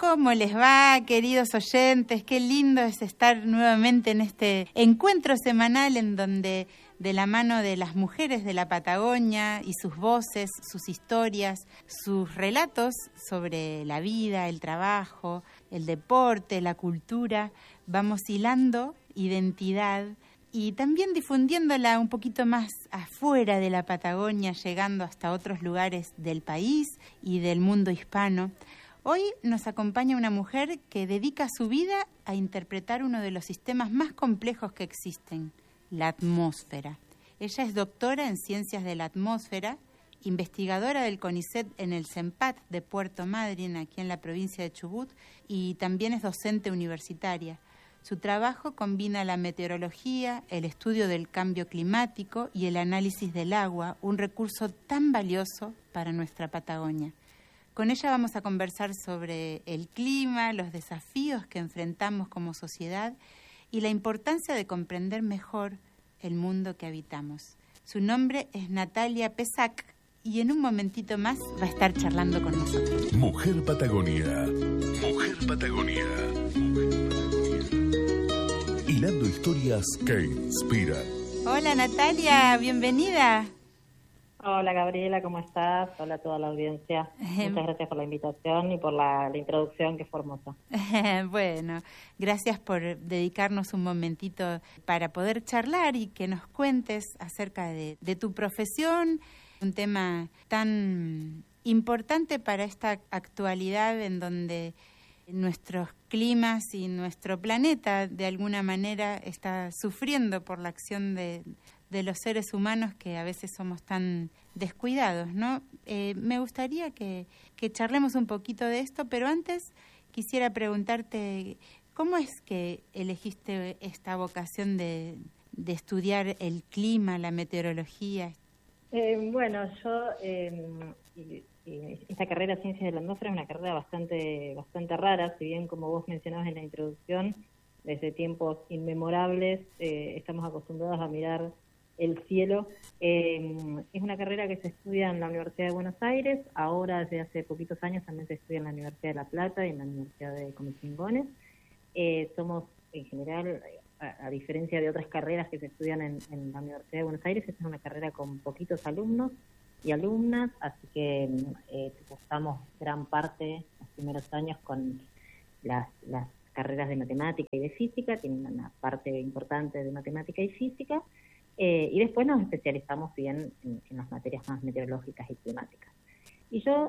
¿Cómo les va, queridos oyentes? Qué lindo es estar nuevamente en este encuentro semanal en donde, de la mano de las mujeres de la Patagonia y sus voces, sus historias, sus relatos sobre la vida, el trabajo, el deporte, la cultura, vamos hilando identidad y también difundiéndola un poquito más afuera de la Patagonia, llegando hasta otros lugares del país y del mundo hispano. Hoy nos acompaña una mujer que dedica su vida a interpretar uno de los sistemas más complejos que existen, la atmósfera. Ella es doctora en Ciencias de la Atmósfera, investigadora del CONICET en el CENPAT de Puerto Madryn, aquí en la provincia de Chubut, y también es docente universitaria. Su trabajo combina la meteorología, el estudio del cambio climático y el análisis del agua, un recurso tan valioso para nuestra Patagonia. Con ella vamos a conversar sobre el clima, los desafíos que enfrentamos como sociedad y la importancia de comprender mejor el mundo que habitamos. Su nombre es Natalia Pesac y en un momentito más va a estar charlando con nosotros. Mujer Patagonia. Mujer Patagonia. Hilando historias que inspiran. Hola Natalia, bienvenida. Hola Gabriela, ¿cómo estás? Hola a toda la audiencia. Muchas gracias por la invitación y por la introducción, que fue hermosa. Bueno, gracias por dedicarnos un momentito para poder charlar y que nos cuentes acerca de tu profesión, un tema tan importante para esta actualidad en donde nuestros climas y nuestro planeta de alguna manera está sufriendo por la acción de los seres humanos que a veces somos tan descuidados, ¿no? Me gustaría que charlemos un poquito de esto, pero antes quisiera preguntarte, ¿cómo es que elegiste esta vocación de estudiar el clima, la meteorología? Bueno, yo esta carrera Ciencias de la Atmósfera es una carrera bastante rara, si bien como vos mencionabas en la introducción, desde tiempos inmemorables estamos acostumbrados a mirar el cielo. Es una carrera que se estudia en la Universidad de Buenos Aires, ahora desde hace poquitos años también se estudia en la Universidad de La Plata y en la Universidad de Comisiones. Somos en general, a diferencia de otras carreras que se estudian en la Universidad de Buenos Aires, esta es una carrera con poquitos alumnos y alumnas, así que estamos gran parte los primeros años con las carreras de matemática y de física, tienen una parte importante de matemática y física, y después nos especializamos bien en las materias más meteorológicas y climáticas. Y yo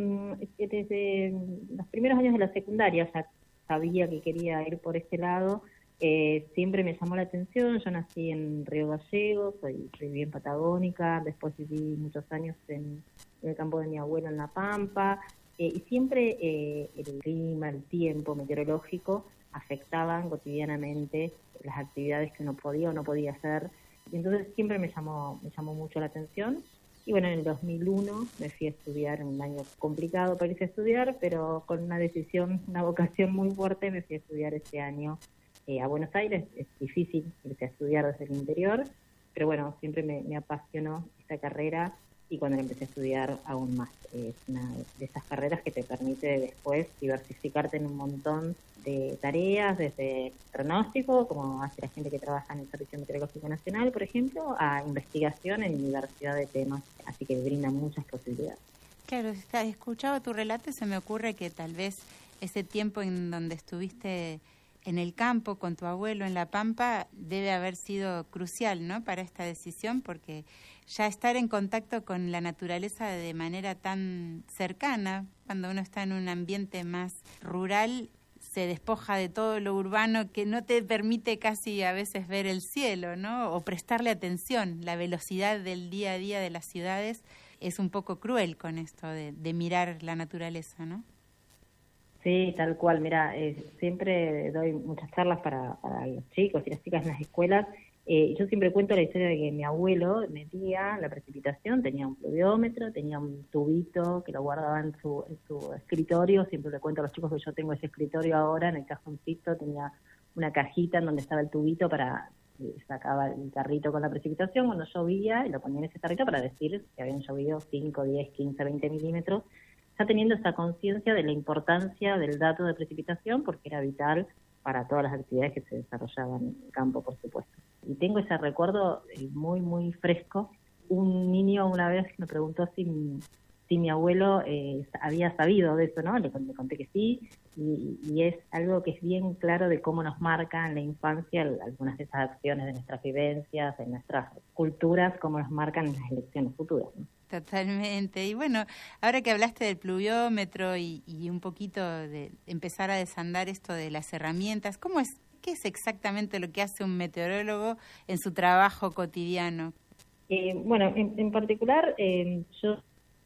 desde los primeros años de la secundaria ya sabía que quería ir por este lado. Siempre me llamó la atención. Yo nací en Río Gallegos, soy bien patagónica, después viví muchos años en el campo de mi abuelo en La Pampa, y siempre el clima, el tiempo meteorológico afectaban cotidianamente las actividades que uno podía o no podía hacer. Y entonces siempre me llamó mucho la atención. Y bueno, en el 2001 me fui a estudiar, un año complicado para irse a estudiar, pero con una decisión, una vocación muy fuerte, me fui a estudiar este año a Buenos Aires. Es difícil irse a estudiar desde el interior, pero bueno, siempre me apasionó esta carrera y cuando la empecé a estudiar aún más. Es una de esas carreras que te permite después diversificarte en un montón de tareas, desde pronóstico, como hace la gente que trabaja en el Servicio Meteorológico Nacional, por ejemplo, a investigación en diversidad de temas, así que brinda muchas posibilidades. Claro, escuchaba tu relato y se me ocurre que tal vez ese tiempo en donde estuviste en el campo con tu abuelo en La Pampa debe haber sido crucial, ¿no?, para esta decisión, porque ya estar en contacto con la naturaleza de manera tan cercana, cuando uno está en un ambiente más rural, se despoja de todo lo urbano que no te permite casi a veces ver el cielo, ¿no?, o prestarle atención. La velocidad del día a día de las ciudades es un poco cruel con esto de mirar la naturaleza, ¿no? Sí, tal cual. Mira, siempre doy muchas charlas para los chicos y las chicas en las escuelas. Yo siempre cuento la historia de que mi abuelo medía la precipitación, tenía un pluviómetro, tenía un tubito que lo guardaba en su escritorio. Siempre le cuento a los chicos que yo tengo ese escritorio ahora, en el cajoncito tenía una cajita en donde estaba el tubito para sacaba el tarrito con la precipitación cuando llovía y lo ponía en ese tarrito para decir que habían llovido 5, 10, 15, 20 milímetros. ya teniendo esa conciencia de la importancia del dato de precipitación, porque era vital para todas las actividades que se desarrollaban en el campo, por supuesto. Y tengo ese recuerdo muy, muy fresco. Un niño una vez me preguntó si mi abuelo había sabido de eso, ¿no? Le conté que sí, y es algo que es bien claro de cómo nos marca en la infancia algunas de esas acciones de nuestras vivencias, de nuestras culturas, cómo nos marcan en las elecciones futuras, ¿no? Totalmente. Y bueno, ahora que hablaste del pluviómetro y un poquito de empezar a desandar esto de las herramientas, ¿qué es exactamente lo que hace un meteorólogo en su trabajo cotidiano? Bueno, en particular, yo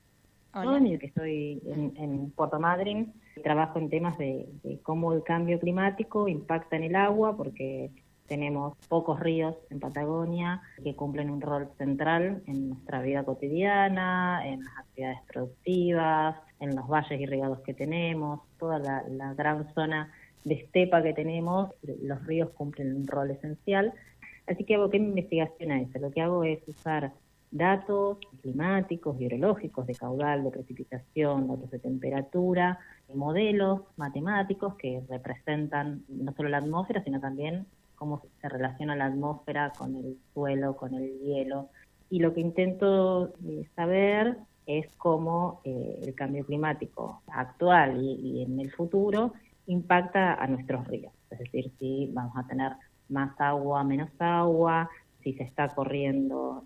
que estoy en Puerto Madryn, trabajo en temas de cómo el cambio climático impacta en el agua, porque tenemos pocos ríos en Patagonia que cumplen un rol central en nuestra vida cotidiana, en las actividades productivas, en los valles irrigados que tenemos, toda la gran zona de estepa que tenemos, los ríos cumplen un rol esencial. Así que aboqué mi investigación a eso. Lo que hago es usar datos climáticos, hidrológicos, de caudal, de precipitación, datos de temperatura, modelos matemáticos que representan no solo la atmósfera, sino también cómo se relaciona la atmósfera con el suelo, con el hielo. Y lo que intento saber es cómo el cambio climático actual y en el futuro impacta a nuestros ríos. Es decir, si vamos a tener más agua, menos agua, si se está corriendo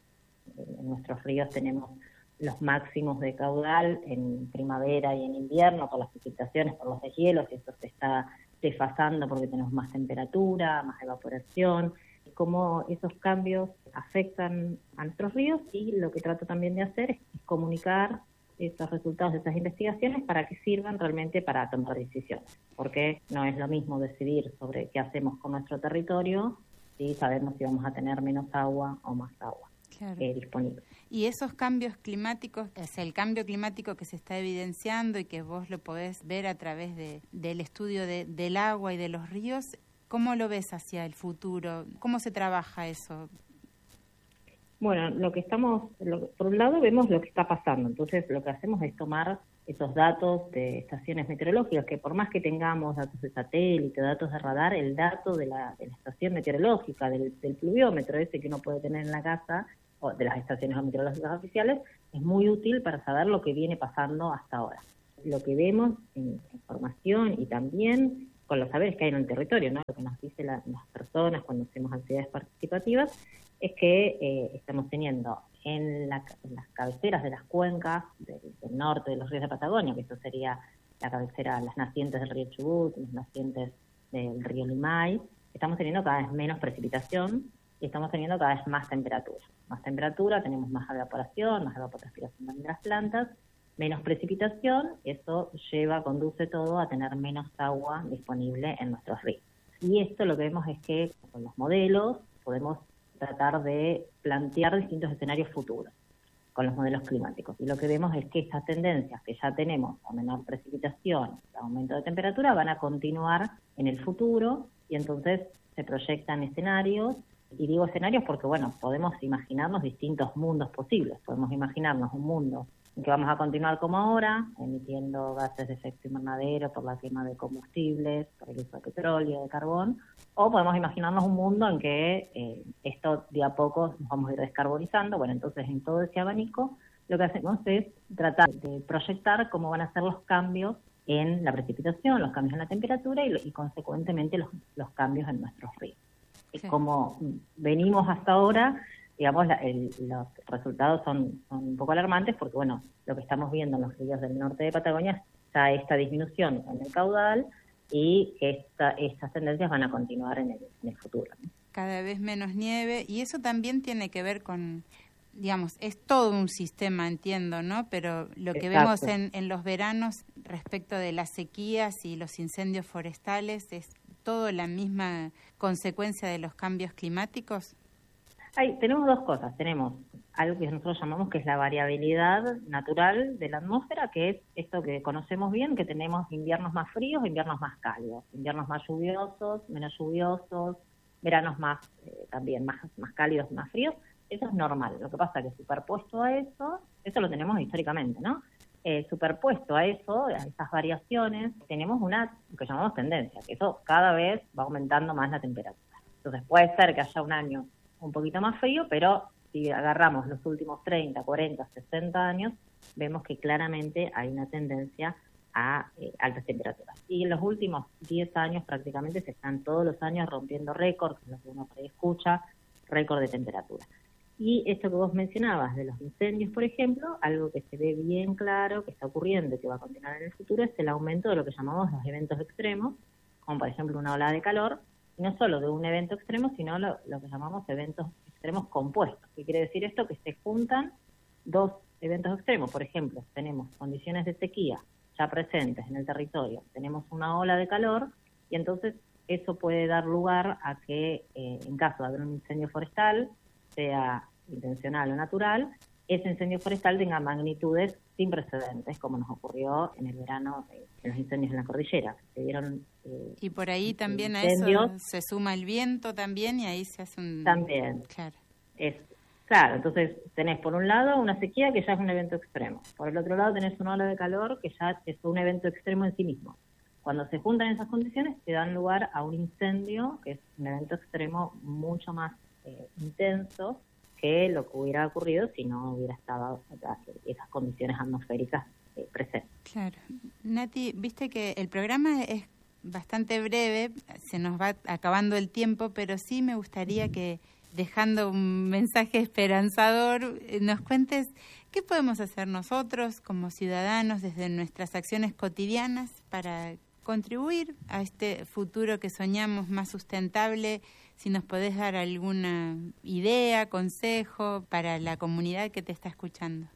en nuestros ríos tenemos los máximos de caudal en primavera y en invierno por las precipitaciones, por los deshielos, y eso se está desfasando porque tenemos más temperatura, más evaporación, cómo esos cambios afectan a nuestros ríos, y lo que trato también de hacer es comunicar esos resultados de esas investigaciones para que sirvan realmente para tomar decisiones, porque no es lo mismo decidir sobre qué hacemos con nuestro territorio si sabemos si vamos a tener menos agua o más agua. Claro. Disponible. Y esos cambios climáticos, es el cambio climático que se está evidenciando y que vos lo podés ver a través del estudio del agua y de los ríos, ¿cómo lo ves hacia el futuro? ¿Cómo se trabaja eso? Bueno, por un lado vemos lo que está pasando, entonces lo que hacemos es tomar esos datos de estaciones meteorológicas, que por más que tengamos datos de satélite, datos de radar, el dato de la estación meteorológica, del pluviómetro ese que uno puede tener en la casa, o de las estaciones meteorológicas oficiales, es muy útil para saber lo que viene pasando hasta ahora. Lo que vemos en información y también con los saberes que hay en el territorio, ¿no? Lo que nos dicen las personas cuando hacemos actividades participativas es que estamos teniendo en las cabeceras de las cuencas del norte de los ríos de Patagonia, que eso sería la cabecera, las nacientes del río Chubut, las nacientes del río Limay, estamos teniendo cada vez menos precipitación y estamos teniendo cada vez más temperatura. Más temperatura, tenemos más evapotranspiración también de las plantas, menos precipitación, eso conduce todo a tener menos agua disponible en nuestros ríos. Y esto lo que vemos es que con los modelos podemos tratar de plantear distintos escenarios futuros con los modelos climáticos. Y lo que vemos es que estas tendencias que ya tenemos a menor precipitación, aumento de temperatura, van a continuar en el futuro, y entonces se proyectan escenarios. Y digo escenarios porque, bueno, podemos imaginarnos distintos mundos posibles. Podemos imaginarnos un mundo en que vamos a continuar como ahora, emitiendo gases de efecto invernadero por la quema de combustibles, por el uso de petróleo, de carbón, o podemos imaginarnos un mundo en que esto de a poco nos vamos a ir descarbonizando. Bueno, entonces en todo ese abanico lo que hacemos es tratar de proyectar cómo van a ser los cambios en la precipitación, los cambios en la temperatura y consecuentemente los cambios en nuestros ríos. Sí. Como venimos hasta ahora, digamos, los resultados son un poco alarmantes porque, bueno, lo que estamos viendo en los ríos del norte de Patagonia está esta disminución en el caudal y estas tendencias van a continuar en el futuro, ¿no? Cada vez menos nieve, y eso también tiene que ver con, digamos, es todo un sistema, entiendo, ¿no? Pero lo que Exacto. vemos en los veranos respecto de las sequías y los incendios forestales es todo la misma consecuencia de los cambios climáticos. Tenemos dos cosas. Tenemos algo que nosotros llamamos que es la variabilidad natural de la atmósfera, que es esto que conocemos bien, que tenemos inviernos más fríos, inviernos más cálidos, inviernos más lluviosos, menos lluviosos, veranos también más cálidos, más fríos. Eso es normal. Lo que pasa es que superpuesto a eso lo tenemos históricamente, ¿no? superpuesto a eso, a esas variaciones, tenemos una que llamamos tendencia, que eso cada vez va aumentando más la temperatura. Entonces puede ser que haya un año un poquito más frío, pero si agarramos los últimos 30, 40, 60 años, vemos que claramente hay una tendencia a altas temperaturas. Y en los últimos 10 años prácticamente se están todos los años rompiendo récords, lo que uno por ahí escucha, récord de temperatura. Y esto que vos mencionabas de los incendios, por ejemplo, algo que se ve bien claro que está ocurriendo y que va a continuar en el futuro es el aumento de lo que llamamos los eventos extremos, como por ejemplo una ola de calor, y no solo de un evento extremo, sino lo que llamamos eventos extremos compuestos. ¿Qué quiere decir esto? Que se juntan dos eventos extremos. Por ejemplo, tenemos condiciones de sequía ya presentes en el territorio, tenemos una ola de calor, y entonces eso puede dar lugar a que en caso de haber un incendio forestal, sea intencional o natural, ese incendio forestal tenga magnitudes sin precedentes, como nos ocurrió en el verano en los incendios en la cordillera. Se dieron y por ahí también incendios. A eso se suma el viento también, y ahí se hace un... También. Claro. Claro, entonces tenés por un lado una sequía que ya es un evento extremo. Por el otro lado tenés una ola de calor que ya es un evento extremo en sí mismo. Cuando se juntan esas condiciones, te dan lugar a un incendio, que es un evento extremo mucho más intenso que lo que hubiera ocurrido si no hubiera estado esas condiciones atmosféricas presentes. Claro. Nati, viste que el programa es bastante breve, se nos va acabando el tiempo, pero sí me gustaría que, dejando un mensaje esperanzador, nos cuentes qué podemos hacer nosotros como ciudadanos desde nuestras acciones cotidianas para contribuir a este futuro que soñamos más sustentable. Si nos podés dar alguna idea, consejo para la comunidad que te está escuchando.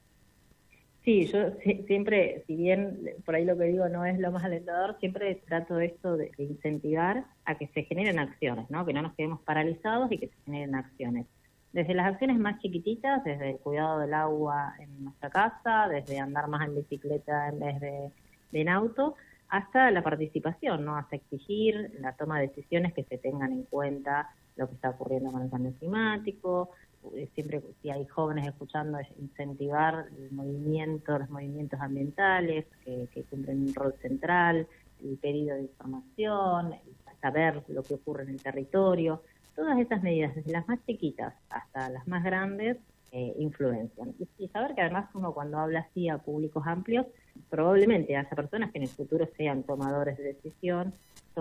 Sí, yo siempre, si bien por ahí lo que digo no es lo más alentador, siempre trato esto de incentivar a que se generen acciones, ¿no? Que no nos quedemos paralizados y que se generen acciones. Desde las acciones más chiquititas, desde el cuidado del agua en nuestra casa, desde andar más en bicicleta en vez de en auto, hasta la participación, ¿no? Hasta exigir la toma de decisiones que se tengan en cuenta lo que está ocurriendo con el cambio climático. Siempre, si hay jóvenes escuchando, es incentivar los movimientos ambientales que cumplen un rol central, el pedido de información, saber lo que ocurre en el territorio. Todas esas medidas, desde las más chiquitas hasta las más grandes, influencian. Y saber que además uno cuando habla así a públicos amplios, probablemente haya personas que en el futuro sean tomadoras de decisión,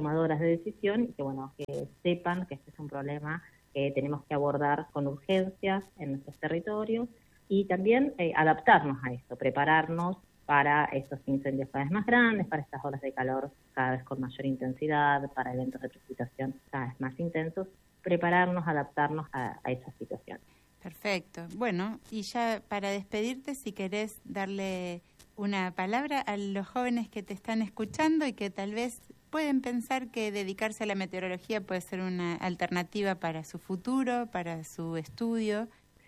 y que bueno, que sepan que este es un problema que tenemos que abordar con urgencia en nuestros territorios, y también adaptarnos a esto, prepararnos para estos incendios cada vez más grandes, para estas olas de calor cada vez con mayor intensidad, para eventos de precipitación cada vez más intensos, prepararnos, adaptarnos a esas situaciones. Perfecto. Bueno, y ya para despedirte, si querés darle una palabra a los jóvenes que te están escuchando y que tal vez pueden pensar que dedicarse a la meteorología puede ser una alternativa para su futuro, para su estudio.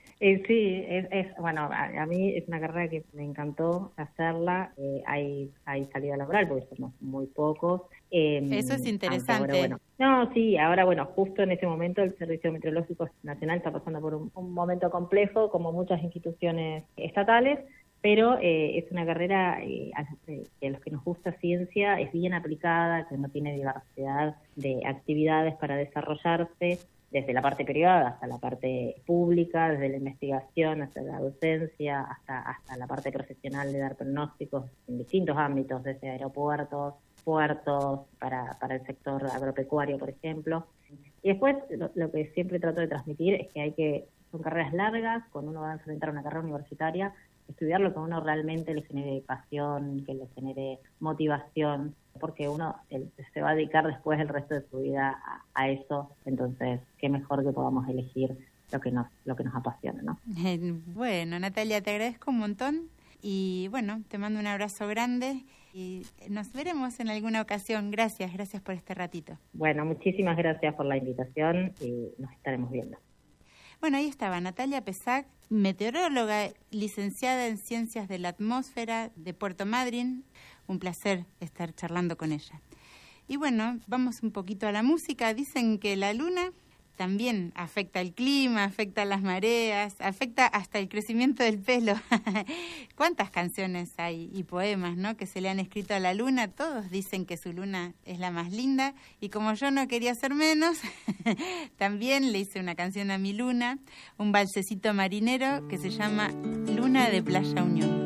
Sí, bueno, a mí es una carrera que me encantó hacerla. Hay salida laboral porque somos muy pocos. Eso es interesante. Ahora, justo en ese momento el Servicio Meteorológico Nacional está pasando por un momento complejo, como muchas instituciones estatales, pero es una carrera que a los que nos gusta ciencia es bien aplicada, que no tiene diversidad de actividades para desarrollarse, desde la parte privada hasta la parte pública, desde la investigación hasta la docencia, hasta la parte profesional de dar pronósticos en distintos ámbitos, desde aeropuertos, puertos, para el sector agropecuario, por ejemplo. Y después lo que siempre trato de transmitir es que son carreras largas. Cuando uno va a enfrentar una carrera universitaria, estudiar lo que a uno realmente le genere pasión, que le genere motivación, porque uno se va a dedicar después el resto de su vida a eso. Entonces, qué mejor que podamos elegir lo que nos apasiona, ¿no? Bueno, Natalia, te agradezco un montón y bueno, te mando un abrazo grande y nos veremos en alguna ocasión. Gracias por este ratito. Bueno, muchísimas gracias por la invitación y nos estaremos viendo. Bueno, ahí estaba Natalia Pesac, meteoróloga, licenciada en Ciencias de la Atmósfera de Puerto Madryn. Un placer estar charlando con ella. Y bueno, vamos un poquito a la música. Dicen que la luna también afecta el clima, afecta las mareas, afecta hasta el crecimiento del pelo. ¿Cuántas canciones hay y poemas, ¿no?, que se le han escrito a la luna? Todos dicen que su luna es la más linda, y como yo no quería ser menos, también le hice una canción a mi luna, un valsecito marinero que se llama Luna de Playa Unión.